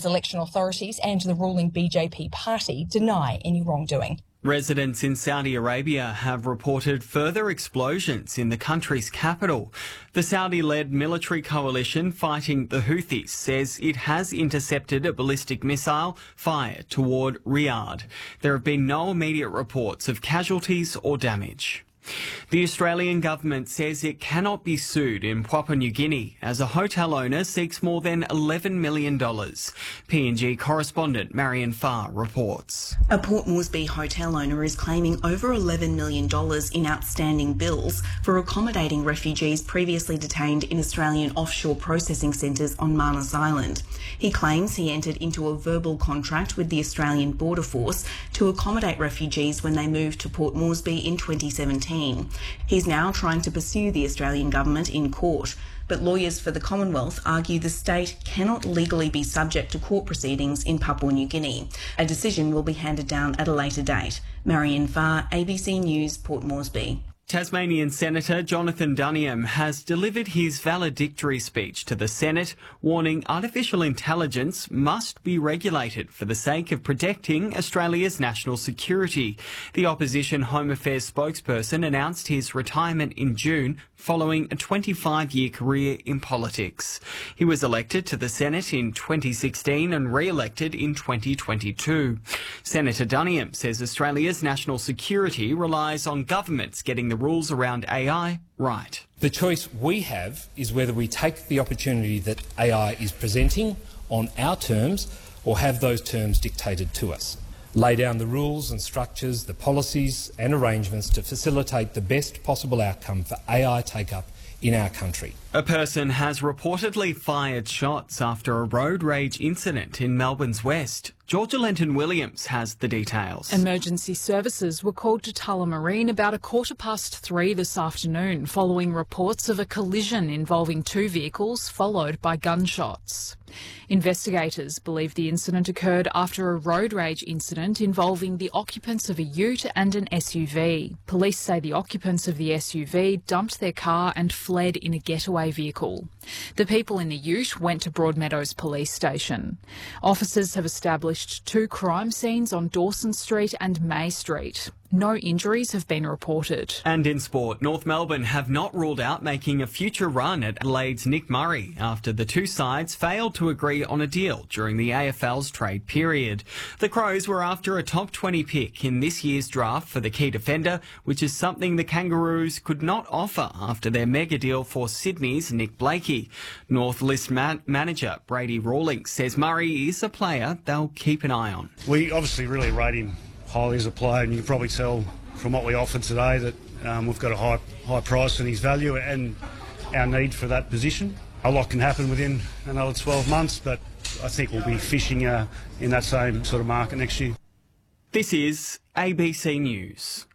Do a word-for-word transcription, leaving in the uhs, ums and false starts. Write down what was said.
as election authorities and the ruling B J P party deny any wrongdoing. Residents in Saudi Arabia have reported further explosions in the country's capital. The Saudi-led military coalition fighting the Houthis says it has intercepted a ballistic missile fired toward Riyadh. There have been no immediate reports of casualties or damage. The Australian government says it cannot be sued in Papua New Guinea as a hotel owner seeks more than eleven million dollars. P N G correspondent Marion Farr reports. A Port Moresby hotel owner is claiming over eleven million dollars in outstanding bills for accommodating refugees previously detained in Australian offshore processing centres on Manus Island. He claims he entered into a verbal contract with the Australian Border Force to accommodate refugees when they moved to Port Moresby in twenty seventeen. He's now trying to pursue the Australian government in court, but lawyers for the Commonwealth argue the state cannot legally be subject to court proceedings in Papua New Guinea. A decision will be handed down at a later date. Marion Farr, A B C News, Port Moresby. Tasmanian Senator Jonathan Duniam has delivered his valedictory speech to the Senate, warning artificial intelligence must be regulated for the sake of protecting Australia's national security. The opposition Home Affairs spokesperson announced his retirement in June following a twenty-five-year career in politics. He was elected to the Senate in twenty sixteen and re-elected in twenty twenty-two. Senator Duniam says Australia's national security relies on governments getting the rules around A I right. The choice we have is whether we take the opportunity that A I is presenting on our terms or have those terms dictated to us. Lay down the rules and structures, the policies and arrangements to facilitate the best possible outcome for A I take-up in our country. A person has reportedly fired shots after a road rage incident in Melbourne's west. Georgia Lenton-Williams has the details. Emergency services were called to Tullamarine about a quarter past three this afternoon following reports of a collision involving two vehicles followed by gunshots. Investigators believe the incident occurred after a road rage incident involving the occupants of a ute and an S U V. Police say the occupants of the S U V dumped their car and fled in a getaway vehicle. The people in the ute went to Broadmeadows Police Station. Officers have established two crime scenes on Dawson Street and May Street. No injuries have been reported. And in sport, North Melbourne have not ruled out making a future run at Adelaide's Nick Murray after the two sides failed to agree on a deal during the A F L's trade period. The Crows were after a top twenty pick in this year's draft for the key defender, which is something the Kangaroos could not offer after their mega deal for Sydney's Nick Blakey. North List man- manager Brady Rawlings says Murray is a player they'll keep an eye on. We obviously really rate him highly as a player, and you can probably tell from what we offered today that um, we've got a high high price on his value and our need for that position. A lot can happen within another twelve months, but I think we'll be fishing uh, in that same sort of market next year. This is A B C News.